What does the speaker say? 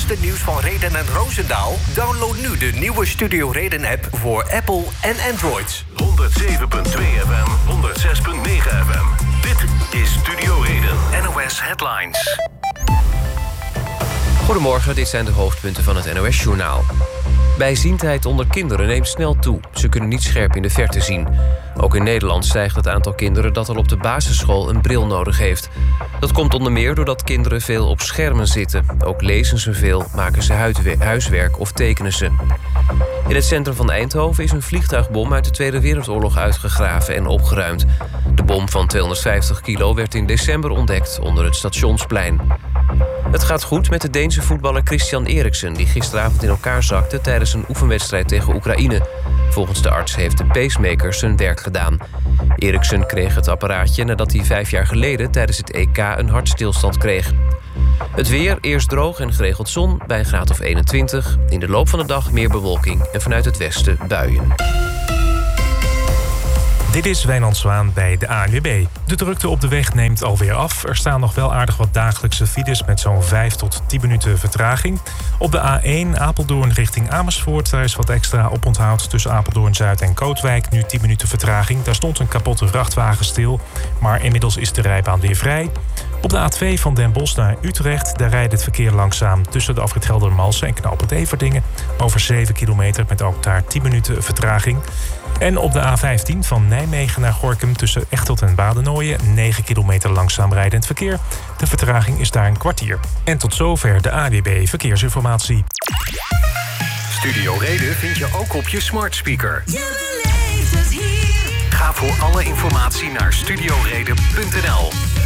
laatste nieuws van Reden en Roosendaal? Download nu de nieuwe Studio Reden-app voor Apple en Android. 107.2 FM, 106.9 FM. Dit is Studio Reden, NOS Headlines. Goedemorgen, dit zijn de hoofdpunten van het NOS-journaal. Bijziendheid onder kinderen neemt snel toe. Ze kunnen niet scherp in de verte zien. Ook in Nederland stijgt het aantal kinderen dat al op de basisschool een bril nodig heeft. Dat komt onder meer doordat kinderen veel op schermen zitten. Ook lezen ze veel, maken ze huiswerk of tekenen ze. In het centrum van Eindhoven is een vliegtuigbom uit de Tweede Wereldoorlog uitgegraven en opgeruimd. De bom van 250 kilo werd in december ontdekt onder het Stationsplein. Het gaat goed met de Deense voetballer Christian Eriksen, die gisteravond in elkaar zakte tijdens een oefenwedstrijd tegen Oekraïne. Volgens de arts heeft de pacemaker zijn werk gedaan. Eriksen kreeg het apparaatje nadat hij 5 jaar geleden tijdens het EK een hartstilstand kreeg. Het weer, eerst droog en geregeld zon bij een graad of 21. In de loop van de dag meer bewolking en vanuit het westen buien. Dit is Wijnand Zwaan bij de ANWB. De drukte op de weg neemt alweer af. Er staan nog wel aardig wat dagelijkse files met zo'n 5 tot 10 minuten vertraging. Op de A1 Apeldoorn richting Amersfoort. Daar is wat extra oponthoud tussen Apeldoorn-Zuid en Kootwijk. Nu 10 minuten vertraging. Daar stond een kapotte vrachtwagen stil. Maar inmiddels is de rijbaan weer vrij. Op de A2 van Den Bosch naar Utrecht. Daar rijdt het verkeer langzaam tussen de afrit Geldermalsen en knooppunt Everdingen. Over 7 kilometer met ook daar 10 minuten vertraging. En op de A15 van Nijmegen naar Gorinchem tussen Echteld en Wadenoijen 9 kilometer langzaam rijdend verkeer. De vertraging is daar een kwartier. En tot zover de ANWB Verkeersinformatie. Studio Reden vind je ook op je smart speaker. Je beleeft het hier. Ga voor alle informatie naar studioreden.nl.